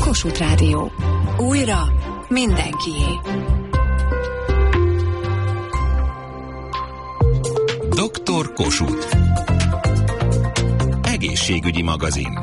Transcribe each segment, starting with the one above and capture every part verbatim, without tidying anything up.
Kossuth Rádió. Újra mindenkié. doktor Kossuth. Egészségügyi magazin.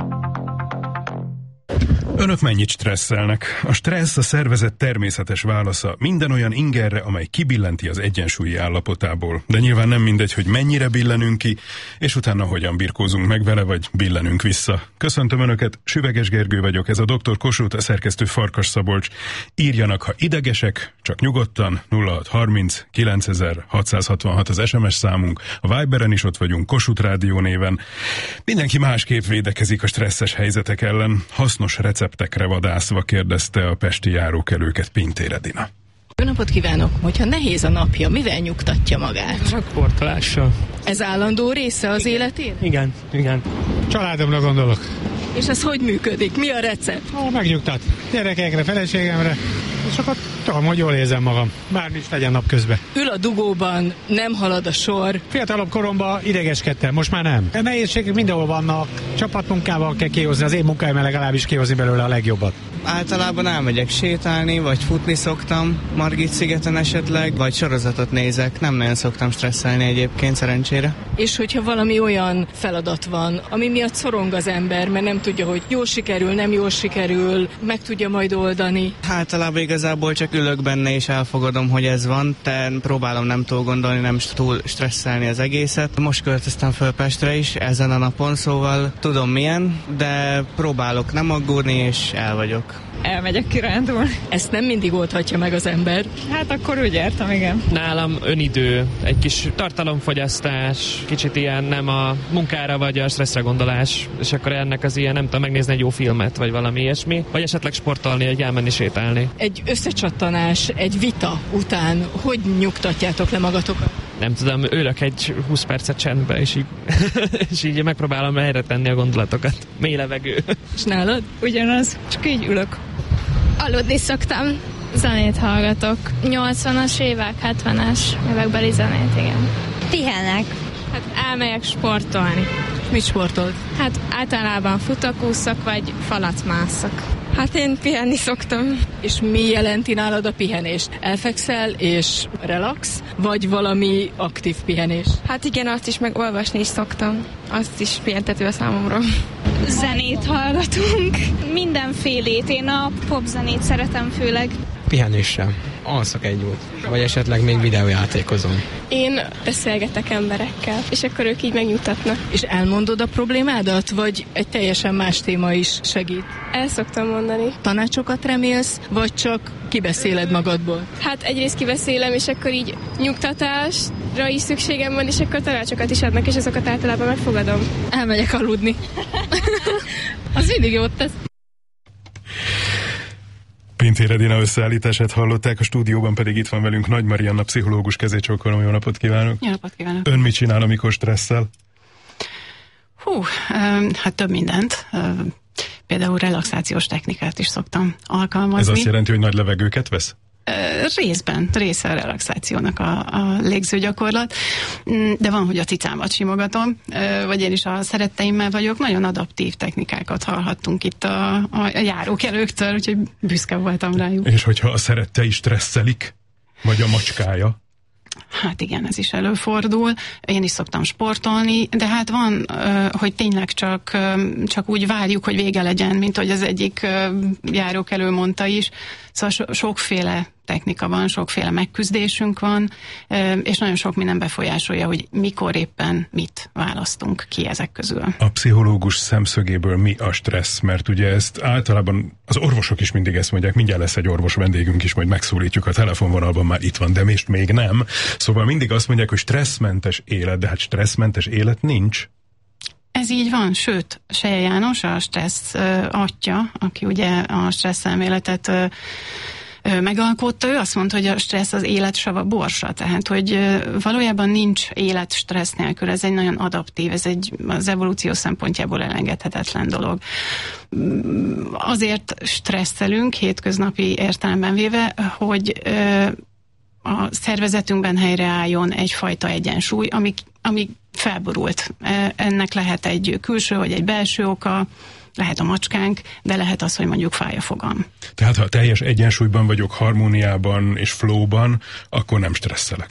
Önök mennyit stresszelnek? A stressz a szervezet természetes válasza minden olyan ingerre, amely kibillenti az egyensúlyi állapotából. De nyilván nem mindegy, hogy mennyire billenünk ki, és utána hogyan birkózunk meg vele, vagy billenünk vissza. Köszöntöm Önöket, Süveges Gergő vagyok, ez a doktor Kossuth, a szerkesztő Farkas Szabolcs. Írjanak, ha idegesek, csak nyugodtan, nulla hat harminc kilencezer-hatszázhatvanhat az es em es számunk, a Viberen is ott vagyunk, Kossuth Rádió néven. Mindenki másképp védekezik a stresszes helyzetek ellen, hasznos receptekre vadászva, kérdezte a pesti járókelőket Pintér Edina. Jó napot kívánok! Hogyha nehéz a napja, mivel nyugtatja magát? Csak sportolással. Ez állandó része az életén? Igen, igen. Családomra gondolok. És ez hogy működik? Mi a recept? Ha, megnyugtat. Gyerekekre, feleségemre. És akkor tudom, hogy jól érzem magam. Bármi is legyen napközben. Ül a dugóban, nem halad a sor. Fiatalabb koromban idegeskedtem, most már nem. A nehézségek mindenhol vannak. Csapatmunkával kell kihozni, az én munkáimmal legalábbis kihozni belőle a legjobbat. Általában elmegyek sétálni, vagy futni szoktam, Margit-szigeten esetleg, vagy sorozatot nézek. Nem nagyon szoktam stresszelni egyébként, szerencsére. És hogyha valami olyan feladat van, ami miatt szorong az ember, mert nem tudja, hogy jól sikerül, nem jól sikerül, meg tudja majd oldani. Általában igazából csak ülök benne és elfogadom, hogy ez van, de próbálom nem túl gondolni, nem túl stresszelni az egészet. Most költöztem föl Pestre is ezen a napon, szóval tudom milyen, de próbálok nem aggódni, és el vagyok. Elmegyek kirándulni. Ezt nem mindig oldhatja meg az ember. Hát akkor úgy értem, igen. Nálam önidő, egy kis tartalomfogyasztás, kicsit ilyen nem a munkára vagy a stresszre gondolás, és akkor ennek az ilyen, nem tudom, megnézni egy jó filmet, vagy valami ilyesmi, vagy esetleg sportolni, vagy elmenni sétálni. Egy összecsattanás, egy vita után hogy nyugtatjátok le magatokat? Nem tudom, ülök egy húsz percet csendbe, és így, és így megpróbálom helyre tenni a gondolatokat. Mély levegő. És nálad? Ugyanaz, csak így ülök. Aludni szoktam. Zenét hallgatok. nyolcvanas évek, hetvenes évekbeli zenét, igen. Pihenek. Hát elmegyek sportolni. Mit sportolt? Hát általában futok, úszok, vagy falat mászok. Hát én pihenni szoktam. És mi jelenti nálad a pihenést? Elfekszel és relax, vagy valami aktív pihenés? Hát igen, azt is, meg olvasni is szoktam. Azt is pihentető a számomra. Zenét hallgatunk. Mindenfélét. Én a popzenét szeretem főleg. Pihenéssel. Alszok egy jót. Vagy esetleg még videójátékozom. Én beszélgetek emberekkel, és akkor ők így megnyugtatnak. És elmondod a problémádat, vagy egy teljesen más téma is segít? El szoktam mondani. Tanácsokat remélsz, vagy csak kibeszéled magadból? Hát egyrészt kibeszélem, és akkor így nyugtatásra is szükségem van, és akkor tanácsokat is adnak, és azokat általában megfogadom. Elmegyek aludni. Az mindig jót tesz. Pintér Edina összeállítását hallották, a stúdióban pedig itt van velünk Nagy Marianna, pszichológus, kezét csókolom, jó napot kívánok! Jó napot kívánok! Ön mit csinál, amikor stresszel? Hú, hát több mindent. Például relaxációs technikát is szoktam alkalmazni. Ez azt jelenti, hogy nagy levegőket vesz? Részben, része a relaxációnak a, a légzőgyakorlat, de van, hogy a cicámat simogatom, vagy én is a szeretteimmel vagyok, nagyon adaptív technikákat hallhattunk itt a, a járókelőktől, úgyhogy büszke voltam rájuk. És hogyha a szerettei stresszelik, vagy a macskája? Hát igen, ez is előfordul. Én is szoktam sportolni, de hát van, hogy tényleg csak, csak úgy várjuk, hogy vége legyen, mint hogy az egyik járókelő mondta is. Szóval so- sokféle technika van, sokféle megküzdésünk van, és nagyon sok minden befolyásolja, hogy mikor éppen mit választunk ki ezek közül. A pszichológus szemszögéből mi a stressz? Mert ugye ezt általában az orvosok is mindig ezt mondják, mindjárt lesz egy orvos vendégünk is, majd megszólítjuk a telefonvonalban, már itt van, de most még nem. Szóval mindig azt mondják, hogy stresszmentes élet, de hát stresszmentes élet nincs. Ez így van, sőt, Seje János, a stressz uh, atya, aki ugye a stressz elméletet uh, uh, megalkotta, ő azt mondta, hogy a stressz az élet sava borsa, tehát hogy uh, valójában nincs élet stressz nélkül, ez egy nagyon adaptív, ez egy az evolúció szempontjából elengedhetetlen dolog. Azért stresszelünk hétköznapi értelemben véve, hogy uh, a szervezetünkben helyreálljon egyfajta egyensúly, ami, ami felborult. Ennek lehet egy külső vagy egy belső oka, lehet a macskánk, de lehet az, hogy mondjuk fáj a fogam. Tehát ha teljes egyensúlyban vagyok, harmóniában és flowban, akkor nem stresszelek.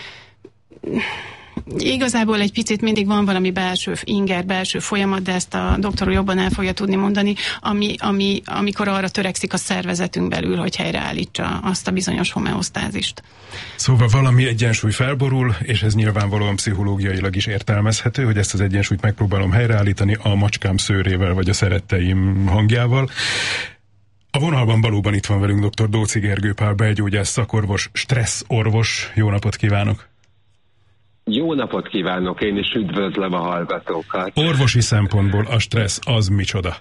Igazából egy picit mindig van valami belső inger, belső folyamat, de ezt a doktor jobban el fogja tudni mondani, ami, ami, amikor arra törekszik a szervezetünk belül, hogy helyreállítsa azt a bizonyos homeosztázist. Szóval valami egyensúly felborul, és ez nyilvánvalóan pszichológiailag is értelmezhető, hogy ezt az egyensúlyt megpróbálom helyreállítani a macskám szőrével, vagy a szeretteim hangjával. A vonalban valóban itt van velünk dr. Dóczy Gergő Pál, belgyógyász szakorvos, stresszorvos. Jó napot kívánok! Jó napot kívánok, én is üdvözlöm a hallgatókat. Orvosi szempontból a stressz az micsoda?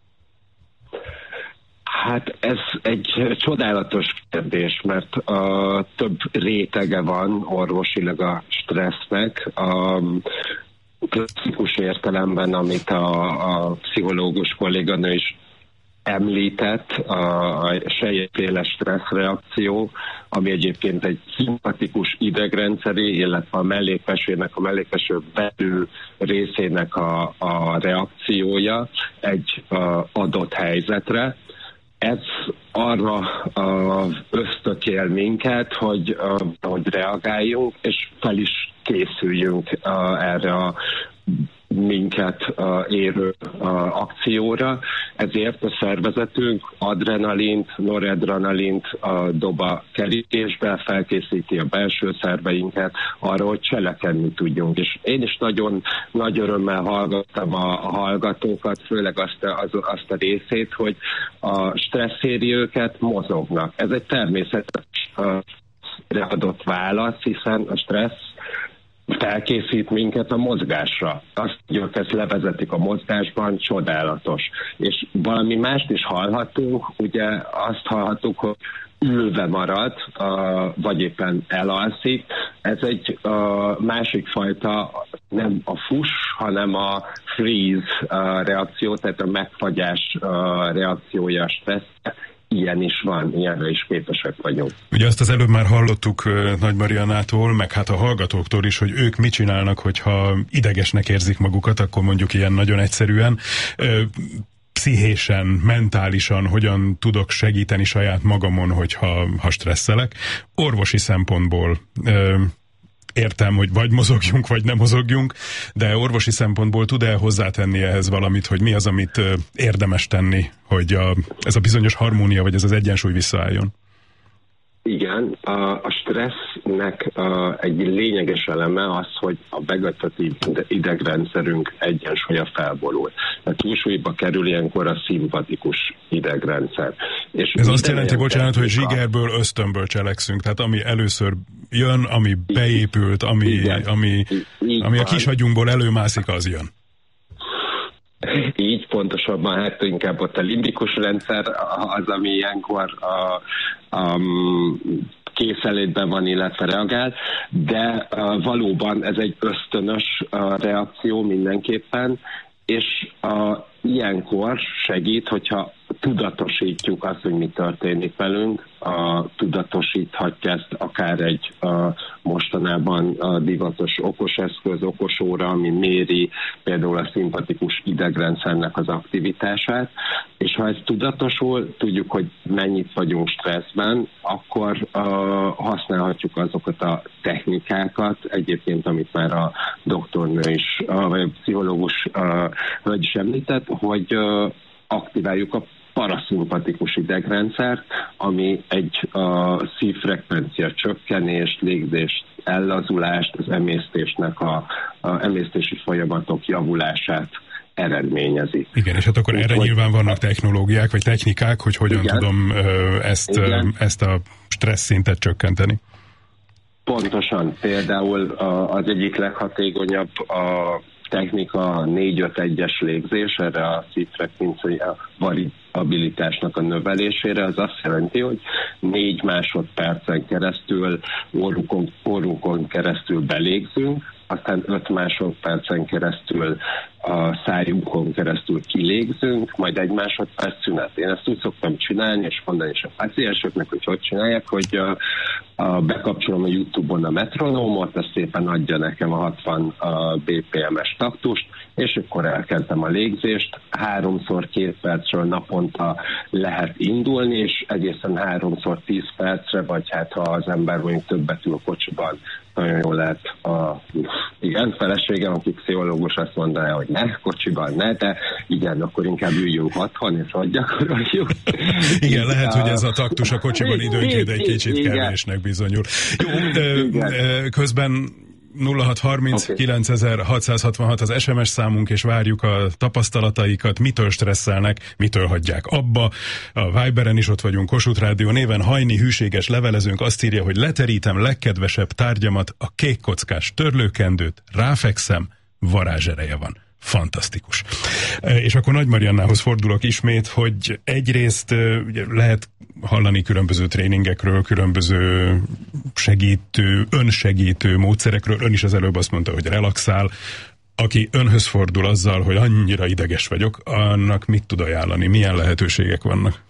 Hát ez egy csodálatos kérdés, mert uh, több rétege van orvosilag a stressznek. A klasszikus értelemben, amit a, a pszichológus kolléganő is említett, a, a sejtféle stresszreakció, ami egyébként egy szimpatikus idegrendszeri, illetve a mellékvesének, a mellékveső belül részének a, a reakciója egy a, adott helyzetre. Ez arra a, ösztökél minket, hogy, a, hogy reagáljunk, és fel is készüljünk a, erre a minket uh, érő uh, akcióra, ezért a szervezetünk adrenalint, noradrenalint uh, dob a kerítésbe, felkészíti a belső szerveinket arra, hogy cselekedni tudjunk. És én is nagyon nagy örömmel hallgattam a, a hallgatókat, főleg azt a, az, azt a részét, hogy a stresszéri őket mozognak. Ez egy természetes uh, adott válasz, hiszen a stressz felkészít minket a mozgásra. Azt, hogy ők ezt levezetik a mozgásban, csodálatos. És valami mást is hallhatunk, ugye azt hallhatunk, hogy ülve marad, vagy éppen elalszik. Ez egy másik fajta, nem a fuss, hanem a freeze reakció, tehát a megfagyás reakciója a stressz. Ilyen is van, ilyenre is képesek vagyunk. Ugye azt az előbb már hallottuk uh, Nagy Mariannától, meg hát a hallgatóktól is, hogy ők mit csinálnak, hogyha idegesnek érzik magukat, akkor mondjuk ilyen nagyon egyszerűen. Uh, pszichésen, mentálisan hogyan tudok segíteni saját magamon, hogyha ha stresszelek. Orvosi szempontból uh, értem, hogy vagy mozogjunk, vagy nem mozogjunk, de orvosi szempontból tud-e hozzátenni ehhez valamit, hogy mi az, amit érdemes tenni, hogy a, ez a bizonyos harmónia, vagy ez az egyensúly visszaálljon? Igen, a, a stressznek a, egy lényeges eleme az, hogy a vegetatív idegrendszerünk egyensúlya felborul. Tehát túlsúlyba kerül ilyenkor a szimpatikus idegrendszer. És ez azt jelenti, bocsánat, hogy zsigerből, ösztönből cselekszünk, tehát ami először jön, ami beépült, ami, igen, ami, ami a kisagyunkból előmászik, az jön. Így pontosabban, hát inkább ott a limbikus rendszer az, ami ilyenkor a, a készelétben van, illetve reagál, de uh, valóban ez egy ösztönös uh, reakció mindenképpen, és uh, ilyenkor segít, hogyha tudatosítjuk azt, hogy mi történik velünk, uh, tudatosíthatja ezt akár egy uh, mostanában uh, divatos okoseszköz, okosóra, ami méri például a szimpatikus idegrendszernek az aktivitását, és ha ez tudatosul, tudjuk, hogy mennyit vagyunk stresszben, akkor uh, használhatjuk azokat a technikákat, egyébként, amit már a doktornő is, uh, vagy a pszichológus uh, hölgy is említett, hogy uh, aktiváljuk a paraszimpatikus idegrendszert, ami egy uh, szívfrekvencia csökkenést, légzést, ellazulást, az emésztésnek a, a emésztési folyamatok javulását eredményezi. Igen, és hát akkor erre hogy nyilván vannak technológiák, vagy technikák, hogy hogyan igen, tudom uh, ezt, uh, ezt a stressz szintet csökkenteni. Pontosan. Például uh, az egyik leghatékonyabb a technika négy-öt egyes légzés, erre a szívfrekvencia variabilitásnak a növelésére, az azt jelenti, hogy négy másodpercen keresztül, orrunkon, orrunkon keresztül belégzünk, aztán öt másodpercen keresztül a szájunkon keresztül kilégzünk, majd egy másodperc szünet. Én ezt úgy szoktam csinálni, és mondani is a pácienseknek, hogy hogy csinálják, hogy a, a bekapcsolom a YouTube-on a metronómot, ez szépen adja nekem a hatvan bé pé em-es taktust, és akkor elkezdem a légzést. Háromszor két percről naponta lehet indulni, és egészen háromszor tíz percre, vagy hát ha az ember mondjuk többet ül a kocsiban, nagyon jól lehet a igen, feleségem, aki pszichológus, azt mondaná, hogy ne, kocsiban ne, de igen, akkor inkább üljünk otthon, és ott gyakoroljuk. Igen, lehet, hogy ez a taktus a kocsiban időnként egy kicsit kevésnek bizonyul. Jó, közben nulla hat harminc okay. kilencezer-hatszázhatvanhat az es em es számunk, és várjuk a tapasztalataikat, mitől stresszelnek, mitől hagyják abba. A Viberen is ott vagyunk, Kossuth Rádió néven. Hajni hűséges levelezőnk azt írja, hogy leterítem legkedvesebb tárgyamat, a kék kockás törlőkendőt, ráfekszem, varázsereje van. Fantasztikus. És akkor Nagy Mariannához fordulok ismét, hogy egyrészt ugye, lehet hallani különböző tréningekről, különböző segítő, önsegítő módszerekről. Ön is az előbb azt mondta, hogy relaxál. Aki önhöz fordul azzal, hogy annyira ideges vagyok, annak mit tud ajánlani? Milyen lehetőségek vannak?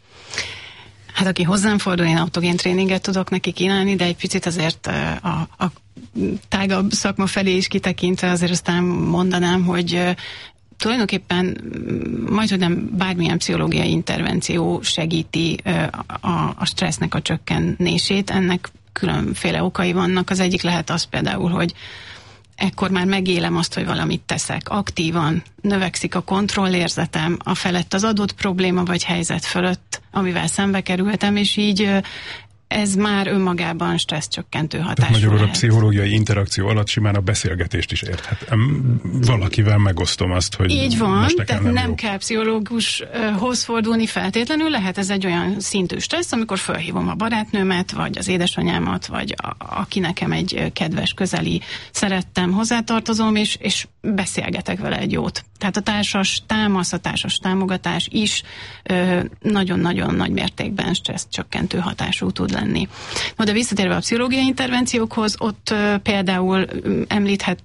Hát aki hozzám fordul, én autogén tréninget tudok neki kínálni, de egy picit azért a, a tágabb szakma felé is kitekintve azért aztán mondanám, hogy tulajdonképpen majdhogy nem bármilyen pszichológiai intervenció segíti a, a stressznek a csökkenését. Ennek különféle okai vannak. Az egyik lehet az például, hogy ekkor már megélem azt, hogy valamit teszek. Aktívan növekszik a kontrollérzetem a felett az adott probléma vagy helyzet fölött, amivel szembe kerültem, és így ez már önmagában stresszcsökkentő hatású. Magyarul lehet. A pszichológiai interakció alatt simán a beszélgetést is érthet. Valakivel megosztom azt, hogy így van, tehát nem, nem jó. kell pszichológushoz fordulni feltétlenül, lehet ez egy olyan szintű stressz, amikor felhívom a barátnőmet, vagy az édesanyámat, vagy a, aki nekem egy kedves, közeli szerettem, hozzátartozom, és, és beszélgetek vele egy jót. Tehát a társas támasz, a társas támogatás is ö, nagyon-nagyon nagy mértékben stresszcsökkentő hatású tud lenni. No, de visszatérve a pszichológiai intervenciókhoz, ott ö, például ö, említhet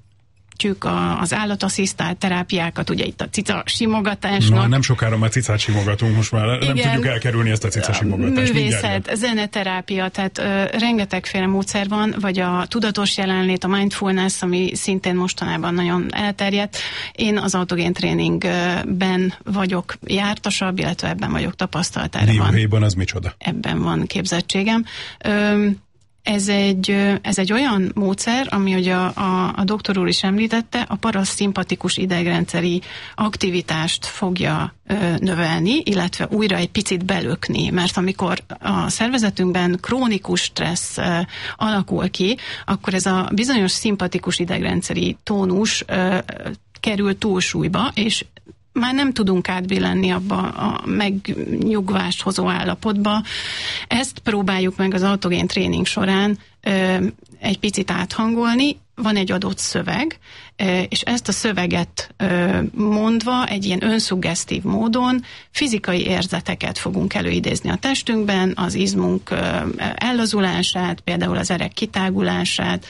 a, az állatasszisztált terápiákat, ugye itt a cica simogatásnak. Na, nem sokára már cicát simogatunk, most már igen, nem tudjuk elkerülni ezt a cica simogatást. Művészet, zeneterápia, tehát ö, rengetegféle módszer van, vagy a tudatos jelenlét, a mindfulness, ami szintén mostanában nagyon elterjedt. Én az autogén tréningben vagyok jártasabb, illetve ebben vagyok tapasztalt. Dióhéjban az micsoda? Ebben van képzettségem. Ö, Ez egy, ez egy olyan módszer, ami, hogy a, a, a doktor úr is említette, a paraszimpatikus idegrendszeri aktivitást fogja ö, növelni, illetve újra egy picit belökni, mert amikor a szervezetünkben krónikus stressz ö, alakul ki, akkor ez a bizonyos szimpatikus idegrendszeri tónus ö, kerül túlsúlyba, és már nem tudunk átbillenni abba a megnyugvást hozó állapotba. Ezt próbáljuk meg az autogén tréning során ö, egy picit áthangolni. Van egy adott szöveg, ö, és ezt a szöveget ö, mondva egy ilyen önszuggesztív módon fizikai érzeteket fogunk előidézni a testünkben, az izmunk ö, ellazulását, például az erek kitágulását,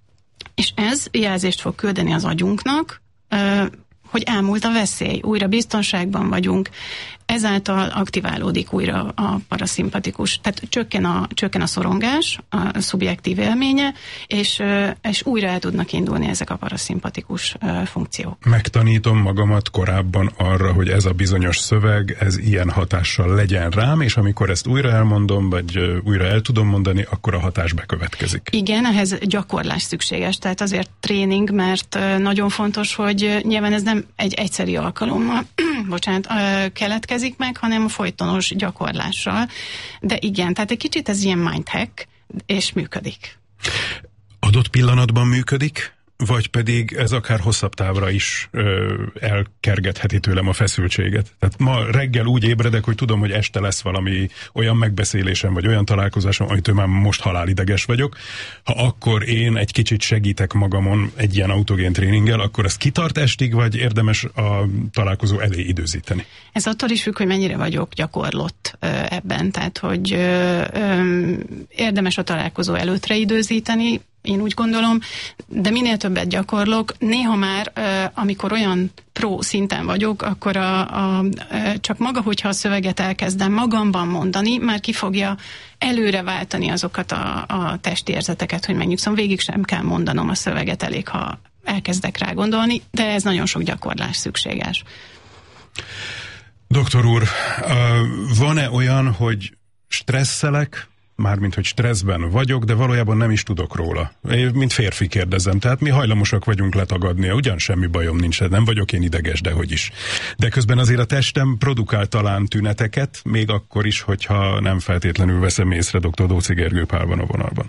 és ez jelzést fog küldeni az agyunknak, ö, hogy elmúlt a veszély, újra biztonságban vagyunk, ezáltal aktiválódik újra a paraszimpatikus, tehát csökken a, csökken a szorongás, a szubjektív élménye, és, és újra el tudnak indulni ezek a paraszimpatikus funkciók. Megtanítom magamat korábban arra, hogy ez a bizonyos szöveg, ez ilyen hatással legyen rám, és amikor ezt újra elmondom, vagy újra el tudom mondani, akkor a hatás bekövetkezik. Igen, ehhez gyakorlás szükséges, tehát azért tréning, mert nagyon fontos, hogy nyilván ez nem egy egyszeri alkalommal, bocsánat, keletkezik meg, hanem a folytonos gyakorlással. De igen, tehát egy kicsit ez ilyen mindhack, és működik. Adott pillanatban működik, vagy pedig ez akár hosszabb távra is ö, elkergetheti tőlem a feszültséget. Tehát ma reggel úgy ébredek, hogy tudom, hogy este lesz valami olyan megbeszélésem, vagy olyan találkozásom, amitől már most halálideges vagyok. Ha akkor én egy kicsit segítek magamon egy ilyen autogén tréninggel, akkor ez kitart estig, vagy érdemes a találkozó elé időzíteni? Ez attól is függ, hogy mennyire vagyok gyakorlott ö, ebben. Tehát, hogy ö, ö, érdemes a találkozó előttre időzíteni, én úgy gondolom, de minél többet gyakorlok, néha már, amikor olyan pro szinten vagyok, akkor a, a, csak maga, hogyha a szöveget elkezdem magamban mondani, már ki fogja előre váltani azokat a, a testérzeteket, hogy megnyugszom. Végig sem kell mondanom a szöveget, elég, ha elkezdek rá gondolni, de ez nagyon sok gyakorlás szükséges. Doktor úr, van-e olyan, hogy stresszelek, mármint, hogy stresszben vagyok, de valójában nem is tudok róla. Én, mint férfi kérdezem, tehát mi hajlamosak vagyunk letagadni, ugyan semmi bajom nincs, nem vagyok én ideges, de hogy is. De közben azért a testem produkál talán tüneteket, még akkor is, hogyha nem feltétlenül veszem észre. Doktor Dóczy Gergő Pál van a vonalban.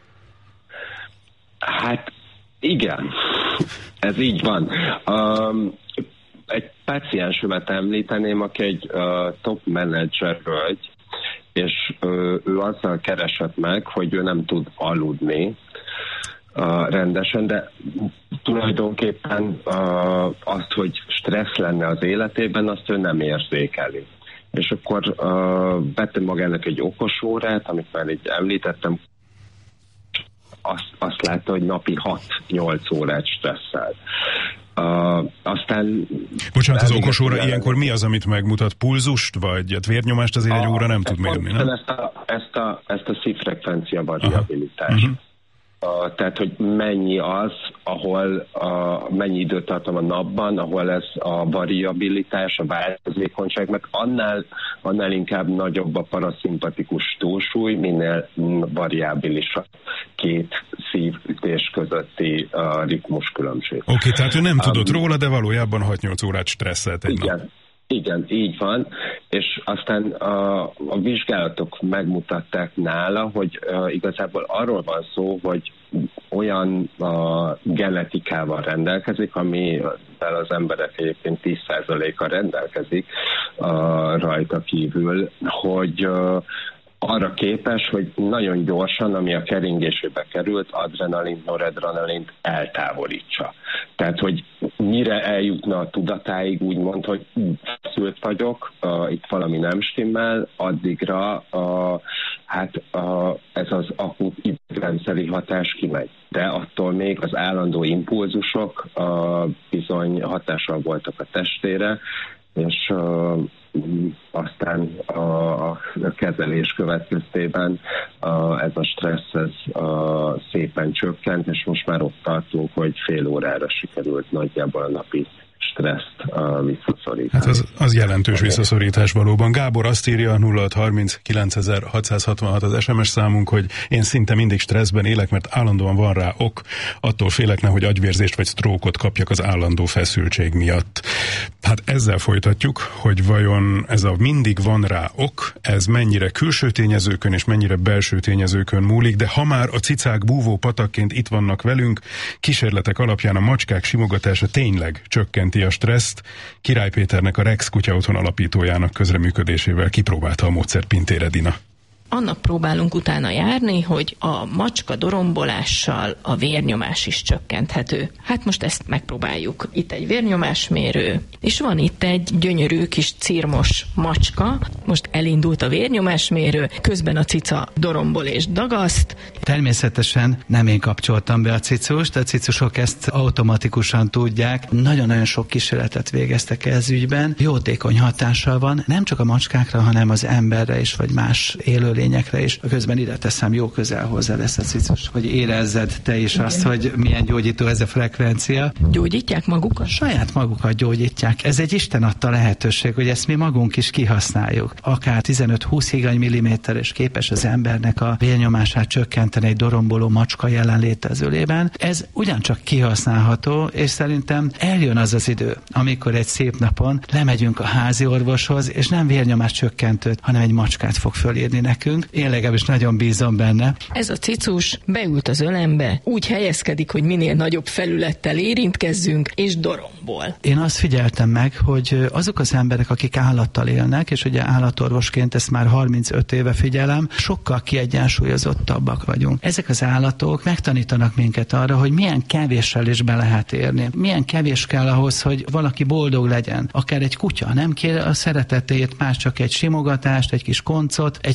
Hát igen, ez így van. Um, egy páciensemet említeném, aki egy uh, top menedzser hölgy, és ő, ő azzal keresett meg, hogy ő nem tud aludni uh, rendesen, de tulajdonképpen uh, azt, hogy stressz lenne az életében, azt ő nem érzékeli. És akkor uh, vettem magának egy okos órát, amit már így említettem, azt, azt látta, hogy napi hat-nyolc órát stresszel. Uh, aztán... Bocsánat, az okos óra ilyenkor mi az, amit megmutat? Pulzust, vagy hát vérnyomást azért a, egy óra nem tud mérni, nem? Ezt a, ezt a, ezt a szívfrekvencia variabilitást. Uh-huh. Uh, tehát, hogy mennyi az, ahol uh, mennyi időt tartom a napban, ahol ez a variabilitás, a változékonyság, mert annál, annál inkább nagyobb a paraszimpatikus túlsúly, minél variábilis a két szívütés közötti uh, ritmuskülönbség. Oké, okay, tehát ő nem tudott um, róla, de valójában hat-nyolc órát stresszelt egy igen. nap. Igen, így van, és aztán a, a vizsgálatok megmutatták nála, hogy uh, igazából arról van szó, hogy olyan uh, genetikával rendelkezik, amivel az emberek egyébként tíz százaléka rendelkezik uh, rajta kívül, hogy uh, arra képes, hogy nagyon gyorsan, ami a keringésébe került, adrenalint, noradrenalint eltávolítsa. Tehát, hogy mire eljutna a tudatáig, úgymond, hogy feszült vagyok, uh, itt valami nem stimmel, addigra uh, hát uh, ez az akut idegrendszeri hatás kimegy. De attól még az állandó impulzusok uh, bizony hatással voltak a testére, és uh, aztán a, a kezelés következtében a, ez a stressz ez a, szépen csökkent, és most már ott tartunk, hogy fél órára sikerült nagyjából a napi stresszt uh, visszaszorítani. Hát az, az jelentős visszaszorítás valóban. Gábor azt írja, nulla hat harminc kilencezer-hatszázhatvanhat az es em es számunk, hogy én szinte mindig stresszben élek, mert állandóan van rá ok, attól félek, nehogy agyvérzést vagy sztrókot kapjak az állandó feszültség miatt. Hát ezzel folytatjuk, hogy vajon ez a mindig van rá ok, ez mennyire külső tényezőkön és mennyire belső tényezőkön múlik, de ha már a cicák búvó patakként itt vannak velünk, kísérletek alapján a macskák simogatása tényleg csökkenti a stresszt. Király Péternek, a Rex kutya otthon alapítójának közreműködésével kipróbálta a módszert Pintér Edina. Annak próbálunk utána járni, hogy a macska dorombolással a vérnyomás is csökkenthető. Hát most ezt megpróbáljuk. Itt egy vérnyomásmérő, és van itt egy gyönyörű kis cirmos macska. Most elindult a vérnyomásmérő, közben a cica dorombol és dagaszt. Természetesen nem én kapcsoltam be a cicust, a cicusok ezt automatikusan tudják. Nagyon-nagyon sok kísérletet végeztek ez ügyben. Jótékony hatással van, nem csak a macskákra, hanem az emberre is, vagy más élő lényekre is. Közben ide teszem, jó közel hozzá lesz a cicus, hogy érezzed te is azt, hogy milyen gyógyító ez a frekvencia. Gyógyítják magukat? Saját magukat gyógyítják. Ez egy Isten adta lehetőség, hogy ezt mi magunk is kihasználjuk. Akár tizenöt-húsz higany milliméteres képes az embernek a vérnyomását csökkenteni egy doromboló macska jelenlétezőlében. Ez ugyancsak kihasználható, és szerintem eljön az az idő, amikor egy szép napon lemegyünk a házi orvoshoz, és nem vérnyomás csökkentőt, hanem egy macskát fog fölírni nekünk. Én legalábbis nagyon bízom benne. Ez a cicus beült az ölembe, úgy helyezkedik, hogy minél nagyobb felülettel érintkezzünk, és dorombol. Én azt figyeltem meg, hogy azok az emberek, akik állattal élnek, és ugye állatorvosként ezt már harmincöt éve figyelem, sokkal kiegyensúlyozottabbak vagyunk. Ezek az állatok megtanítanak minket arra, hogy milyen kevéssel is be lehet érni. Milyen kevés kell ahhoz, hogy valaki boldog legyen. Akár egy kutya nem kér a szeretetét, más csak egy simogatást, egy kis koncot, egy kis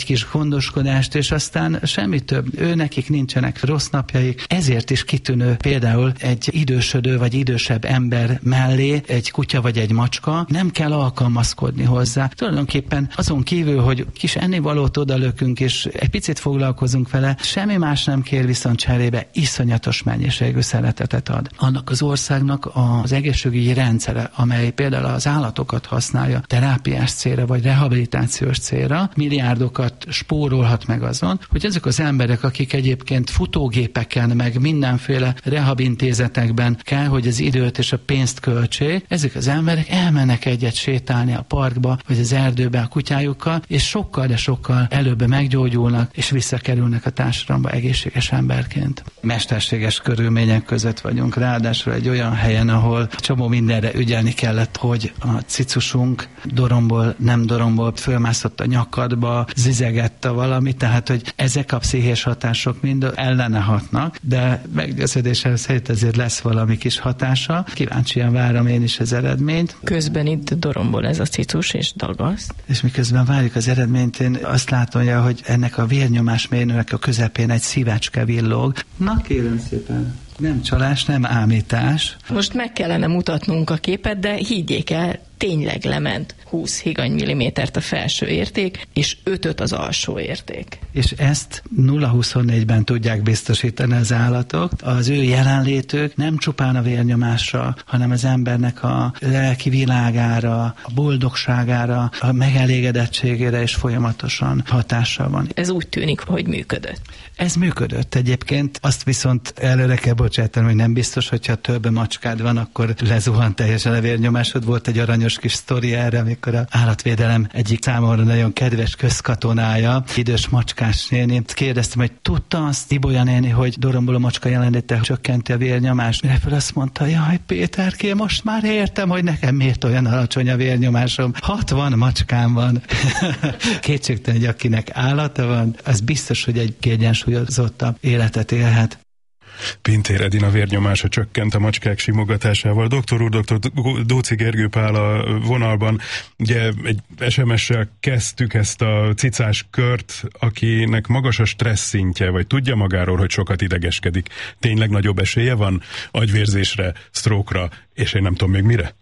gondoskodást, és aztán semmi több. Ő nekik nincsenek rossz napjaik, ezért is kitűnő például egy idősödő vagy idősebb ember mellé egy kutya vagy egy macska, nem kell alkalmazkodni hozzá. Tulajdonképpen azon kívül, hogy kis ennivalót odalökünk, és egy picit foglalkozunk vele, semmi más nem kér, viszont cserébe iszonyatos mennyiségű szeretetet ad. Annak az országnak az egészségügyi rendszere, amely például az állatokat használja terápiás célra vagy rehabilitációs célra, milliárdokat spórolhat meg azon, hogy ezek az emberek, akik egyébként futógépeken, meg mindenféle rehabintézetekben kell, hogy az időt és a pénzt költsék, ezek az emberek elmennek egyet sétálni a parkba, vagy az erdőbe a kutyájukkal, és sokkal, de sokkal előbb meggyógyulnak, és visszakerülnek a társadalomba egészséges emberként. Mesterséges körülmények között vagyunk, ráadásul egy olyan helyen, ahol csomó mindenre ügyelni kellett, hogy a cicusunk doromból, nem doromból fölmászott a nyakadba, zizegett a valami, tehát, hogy ezek a pszichés hatások mind ellene hatnak, de meggyőződésem szerint ezért lesz valami kis hatása. Kíváncsian várom én is az eredményt. Közben itt dorombol ez a cicus és dagaszt. És miközben várjuk az eredményt, én azt látom, hogy ennek a vérnyomásmérőnek a közepén egy szívecske villog. Na kérem szépen, nem csalás, nem ámítás. Most meg kellene mutatnunk a képet, de higgyék el, tényleg lement húsz higany millimétert a felső érték, és ötöt az alsó érték. És ezt nulla huszonnégyben tudják biztosítani az állatok. Az ő jelenlétük nem csupán a vérnyomásra, hanem az embernek a lelki világára, a boldogságára, a megelégedettségére is folyamatosan hatással van. Ez úgy tűnik, hogy működött. Ez működött egyébként, azt viszont előre kell bocsátani, hogy nem biztos, hogyha több macskád van, akkor lezuhan teljesen a vérnyomásod. Volt egy aranyos kis sztori erre, amikor az állatvédelem egyik számomra nagyon kedves közkatonája, idős macskás néni, kérdeztem, hogy tudta azt Ibolya néni, hogy doromboló macska jelenléte csökkenti a vérnyomást. Mire fel azt mondta, jaj Péterké, most már értem, hogy nekem miért olyan alacsony a vérnyomásom. hatvan macskám van. Kétségtelen, hogy akinek állata van, az biztos, hogy egy kiegyensúlyozottabb életet élhet. Pintér Edina vérnyomása csökkent a macskák simogatásával. Doktor úr, doktor Dóczy Gergő Pál a vonalban. Ugye egy es em es-sel kezdtük ezt a cicás kört, akinek magas a stressz szintje, vagy tudja magáról, hogy sokat idegeskedik. Tényleg nagyobb esélye van agyvérzésre, sztrókra, és én nem tudom még mire?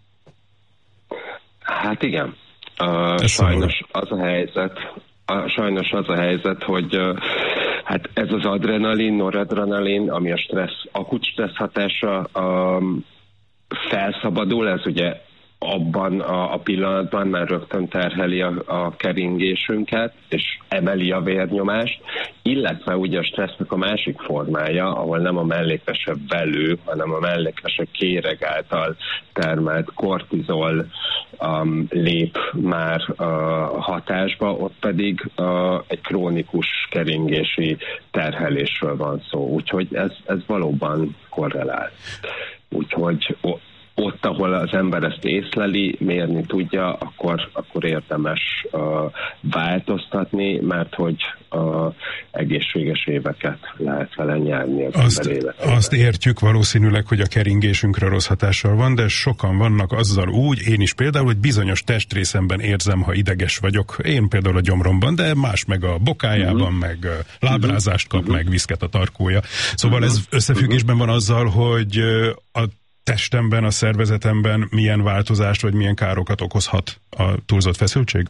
Hát igen. Uh, sajnos az a helyzet, uh, sajnos az a helyzet, hogy uh, hát ez az adrenalin, noradrenalin, ami a stressz, akut stressz hatása um, felszabadul, ez ugye abban a, a pillanatban már rögtön terheli a, a keringésünket, és emeli a vérnyomást, illetve ugye a stressznek a másik formája, ahol nem a mellékvese belül, hanem a mellékvese kéreg által termelt kortizol um, lép már uh, hatásba, ott pedig uh, egy krónikus keringési terhelésről van szó. Úgyhogy ez, ez valóban korrelál. Úgyhogy ott, ahol az ember ezt észleli, mérni tudja, akkor, akkor érdemes uh, változtatni, mert hogy uh, egészséges éveket lehet vele nyerni az azt, ember életében. Azt értjük valószínűleg, hogy a keringésünkre rossz hatással van, de sokan vannak azzal úgy, én is például, hogy bizonyos testrészemben érzem, ha ideges vagyok. Én például a gyomromban, de más meg a bokájában, uh-huh. meg uh, lábrázást kap, uh-huh. meg viszket a tarkója. Szóval uh-huh. ez összefüggésben van azzal, hogy uh, a testemben, a szervezetemben milyen változást, vagy milyen károkat okozhat a túlzott feszültség?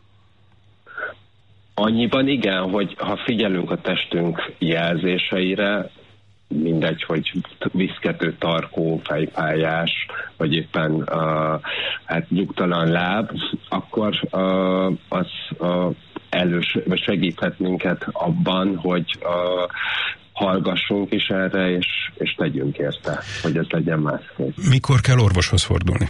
Annyiban igen, hogy ha figyelünk a testünk jelzéseire, mindegy, hogy viszkető tarkó, fejfájás, vagy éppen uh, hát nyugtalan láb, akkor uh, az uh, elős, vagy segíthet minket abban, hogy uh, hallgassunk is erre, és, és tegyünk érte, hogy ez legyen másképp. Mikor kell orvoshoz fordulni?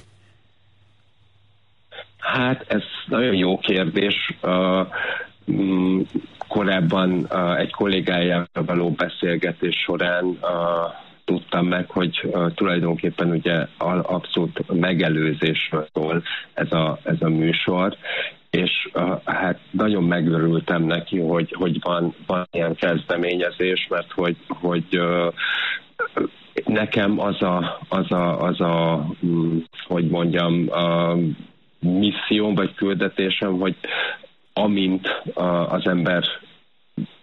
Hát ez nagyon jó kérdés. Uh, um, korábban uh, egy kollégájával való beszélgetés során uh, tudtam meg, hogy uh, tulajdonképpen ugye abszolút megelőzésről szól ez a, ez a műsor, és uh, hát nagyon megörültem neki, hogy, hogy van, van ilyen kezdeményezés, mert hogy, hogy uh, nekem az a, az a, az a um, hogy mondjam, uh, misszióm vagy küldetésem, hogy amint uh, az ember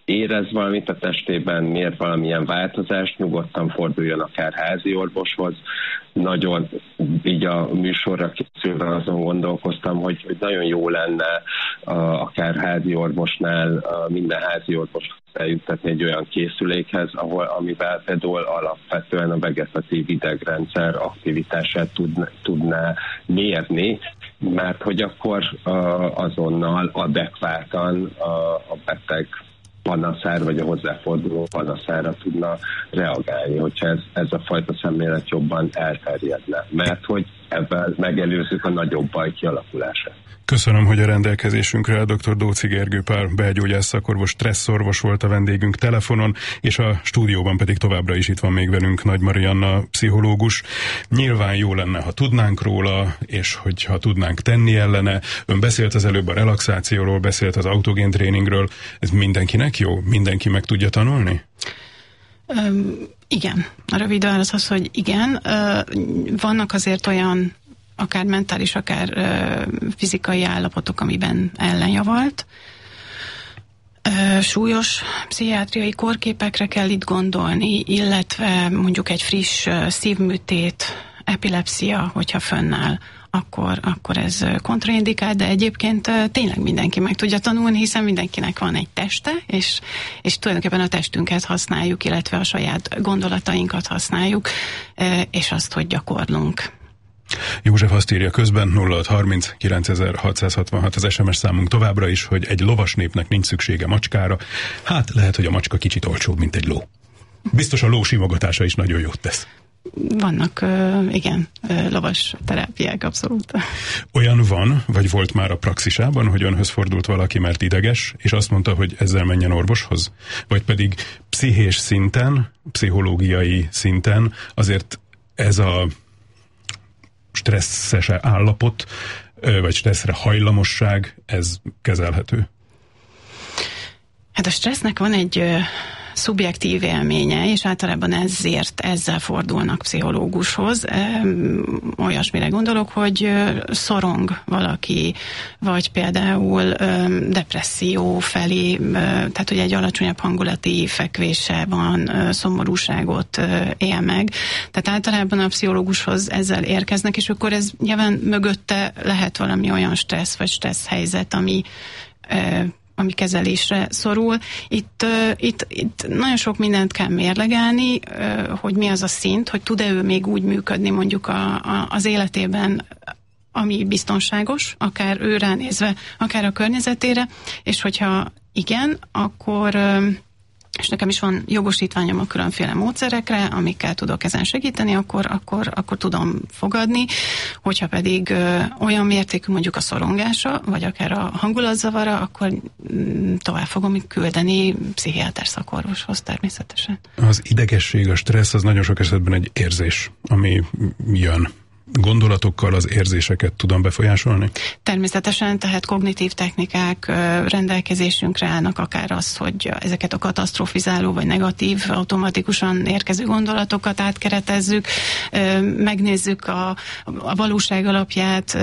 érez valamit a testében, miért valamilyen változást, nyugodtan forduljon akár házi orvoshoz. Nagyon így a műsorra készülve azon gondolkoztam, hogy, hogy nagyon jó lenne uh, akár házi orvosnál uh, minden házi orvos eljuttatni egy olyan készülékhez, ahol, amivel például alapvetően a vegetatív idegrendszer aktivitását tudna, tudná mérni, mert hogy akkor uh, azonnal adekvátan uh, a beteg panaszár, vagy a hozzáforduló panaszára tudna reagálni, hogyha ez, ez a fajta szemlélet jobban elterjedne. Mert hogy ebben megelőzzük a nagyobb baj kialakulását. Köszönöm, hogy a rendelkezésünkre dr. Dóczy Gergő Pál belgyógyász szakorvos, stresszorvos volt a vendégünk telefonon, és a stúdióban pedig továbbra is itt van még velünk Nagy Marianna pszichológus. Nyilván jó lenne, ha tudnánk róla, és hogyha tudnánk tenni ellene. Ön beszélt az előbb a relaxációról, beszélt az autogén tréningről. Ez mindenkinek jó? Mindenki meg tudja tanulni? Um, igen. A rövid válasz az, hogy igen. Uh, vannak azért olyan akár mentális, akár uh, fizikai állapotok, amiben ellenjavalt. Uh, súlyos pszichiátriai kórképekre kell itt gondolni, illetve mondjuk egy friss uh, szívműtét, epilepszia, hogyha fönnáll, akkor, akkor ez kontraindikált, de egyébként uh, tényleg mindenki meg tudja tanulni, hiszen mindenkinek van egy teste, és, és tulajdonképpen a testünket használjuk, illetve a saját gondolatainkat használjuk, uh, és azt, hogy gyakorlunk. József azt írja közben, nulla hat harminc kilencezer-hatszázhatvanhat az es em es számunk továbbra is, hogy egy lovas népnek nincs szüksége macskára. Hát lehet, hogy a macska kicsit olcsóbb, mint egy ló. Biztos a ló simogatása is nagyon jót tesz. Vannak, uh, igen, uh, lovas terápiák, abszolút. Olyan van, vagy volt már a praxisában, hogy önhöz fordult valaki, mert ideges, és azt mondta, hogy ezzel menjen orvoshoz? Vagy pedig pszichés szinten, pszichológiai szinten azért ez a stresszes állapot, vagy stresszre hajlamosság, ez kezelhető? Hát a stressznek van egy ö, szubjektív élménye, és általában ezért ezzel fordulnak pszichológushoz. Ö, olyasmire gondolok, hogy ö, szorong valaki, vagy például ö, depresszió felé, ö, tehát hogy egy alacsonyabb hangulati fekvése van, ö, szomorúságot ö, él meg. Tehát általában a pszichológushoz ezzel érkeznek, és akkor ez nyilván mögötte lehet valami olyan stressz, vagy stressz helyzet, ami ö, ami kezelésre szorul. Itt, uh, itt, itt nagyon sok mindent kell mérlegelni, uh, hogy mi az a szint, hogy tud-e ő még úgy működni mondjuk a, a, az életében, ami biztonságos, akár ő ránézve, akár a környezetére, és hogyha igen, akkor uh, és nekem is van jogosítványom a különféle módszerekre, amikkel tudok ezen segíteni, akkor, akkor, akkor tudom fogadni, hogyha pedig ö, olyan mértékű mondjuk a szorongása, vagy akár a hangulatzavara, akkor mm, tovább fogom küldeni pszichiáter szakorvoshoz természetesen. Az idegesség, a stressz az nagyon sok esetben egy érzés, ami jön. Gondolatokkal az érzéseket tudom befolyásolni? Természetesen, tehát kognitív technikák rendelkezésünkre állnak, akár az, hogy ezeket a katasztrofizáló vagy negatív, automatikusan érkező gondolatokat átkeretezzük, megnézzük a, a valóság alapját,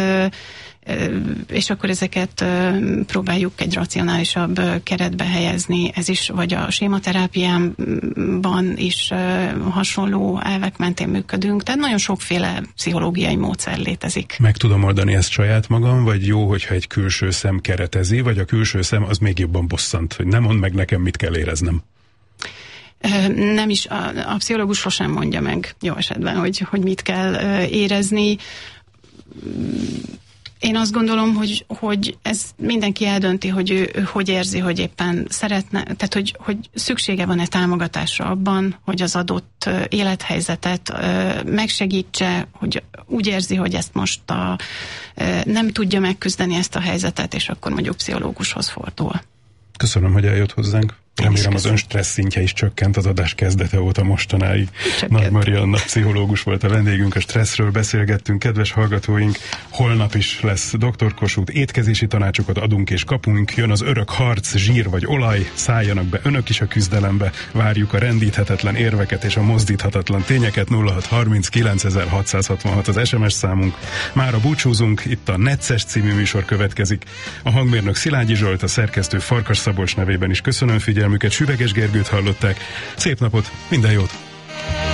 és akkor ezeket próbáljuk egy racionálisabb keretbe helyezni. Ez is, vagy a sématerápiában is hasonló elvek mentén működünk. Tehát nagyon sokféle pszichológiai módszer létezik. Meg tudom oldani ezt saját magam, vagy jó, hogyha egy külső szem keretezi, vagy a külső szem az még jobban bosszant, hogy nem mond meg nekem, mit kell éreznem? Nem is, a, a pszichológus sosem mondja meg jó esetben, hogy, hogy mit kell érezni. Én azt gondolom, hogy, hogy ez mindenki eldönti, hogy ő, ő hogy érzi, hogy éppen szeretne, tehát hogy, hogy szüksége van-e támogatásra abban, hogy az adott élethelyzetet megsegítse, hogy úgy érzi, hogy ezt most a, nem tudja megküzdeni ezt a helyzetet, és akkor mondjuk pszichológushoz fordul. Köszönöm, hogy eljött hozzánk. Remélem az ön stressz szintje is csökkent az adás kezdete óta mostanáig. Csökkent. Nagy Marianna pszichológus volt a vendégünk, a stresszről beszélgettünk. Kedves hallgatóink, holnap is lesz doktor Kossuth, étkezési tanácsokat adunk és kapunk, jön az örök harc, zsír vagy olaj, szálljanak be önök is a küzdelembe, várjuk a rendíthetetlen érveket és a mozdíthatatlan tényeket. Nulla hat harminc kilencezer-hatszázhatvanhat az es em es számunk. Mára búcsúzunk, itt a Necces című műsor következik. A hangmérnök Szilágyi Zsolt, a szerkesztő Farkas Szabolcs nevében is köszönöm figyelmet. figyelmüket, Süveges Gergőt hallották. Szép napot, minden jót!